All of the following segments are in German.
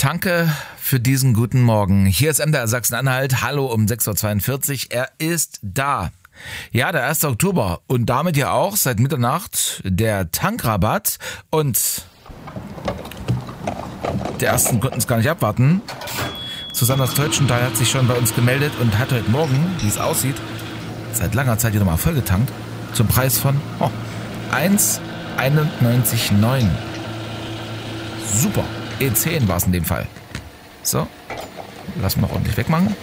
Danke für diesen guten Morgen. Hier ist MDR Sachsen-Anhalt. Hallo um 6.42 Uhr. Er ist da. Ja, der 1. Oktober und damit ja auch seit Mitternacht der Tankrabatt. Und der Ersten konnten es gar nicht abwarten. Susanna Teutschenthal hat sich schon bei uns gemeldet und hat heute Morgen, wie es aussieht, seit langer Zeit wieder mal vollgetankt. Zum Preis von 1,91,9. Super. E10 war es in dem Fall. So, lassen wir noch ordentlich wegmachen.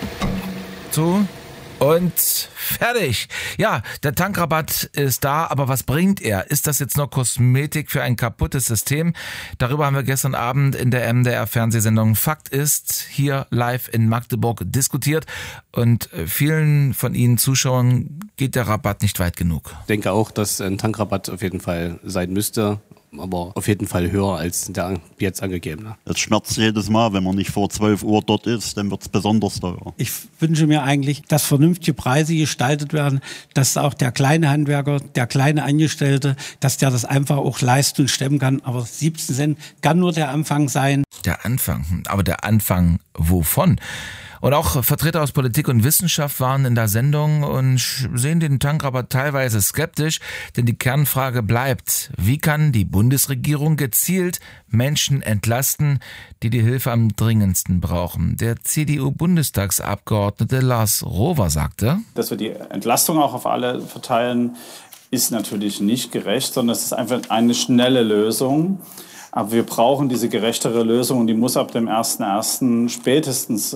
So, und fertig. Ja, der Tankrabatt ist da, aber was bringt er? Ist das jetzt nur Kosmetik für ein kaputtes System? Darüber haben wir gestern Abend in der MDR-Fernsehsendung Fakt ist hier live in Magdeburg diskutiert. Und vielen von Ihnen Zuschauern geht der Rabatt nicht weit genug. Ich denke auch, dass ein Tankrabatt auf jeden Fall sein müsste. Aber auf jeden Fall höher als der jetzt angegebene. Es schmerzt jedes Mal, wenn man nicht vor 12 Uhr dort ist, dann wird es besonders teuer. Ich wünsche mir eigentlich, dass vernünftige Preise gestaltet werden, dass auch der kleine Handwerker, der kleine Angestellte, dass der das einfach auch leisten und stemmen kann. Aber 17 Cent kann nur der Anfang sein. Der Anfang? Aber der Anfang wovon? Und auch Vertreter aus Politik und Wissenschaft waren in der Sendung und sehen den Tankrabatt teilweise skeptisch, denn die Kernfrage bleibt, wie kann die Bundesregierung gezielt Menschen entlasten, die die Hilfe am dringendsten brauchen? Der CDU-Bundestagsabgeordnete Lars Rohwer sagte, dass wir die Entlastung auch auf alle verteilen, ist natürlich nicht gerecht, sondern es ist einfach eine schnelle Lösung. Aber wir brauchen diese gerechtere Lösung und die muss ab dem 1.1., spätestens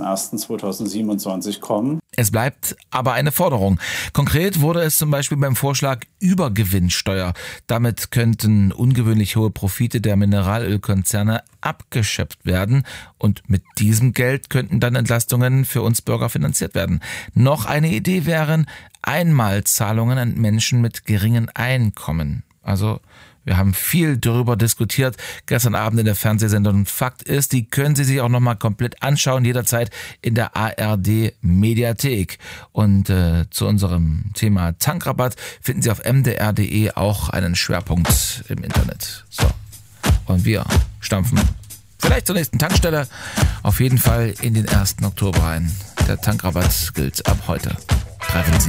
1.1.2027 kommen. Es bleibt aber eine Forderung. Konkret wurde es zum Beispiel beim Vorschlag Übergewinnsteuer. Damit könnten ungewöhnlich hohe Profite der Mineralölkonzerne abgeschöpft werden und mit diesem Geld könnten dann Entlastungen für uns Bürger finanziert werden. Noch eine Idee wären Einmalzahlungen an Menschen mit geringen Einkommen. Also wir haben viel darüber diskutiert gestern Abend in der Fernsehsendung Fakt ist, die können Sie sich auch nochmal komplett anschauen, jederzeit in der ARD Mediathek. Und zu unserem Thema Tankrabatt finden Sie auf mdr.de auch einen Schwerpunkt im Internet. So, und wir stampfen vielleicht zur nächsten Tankstelle, auf jeden Fall in den 1. Oktober ein. Der Tankrabatt gilt ab heute. Treffen Sie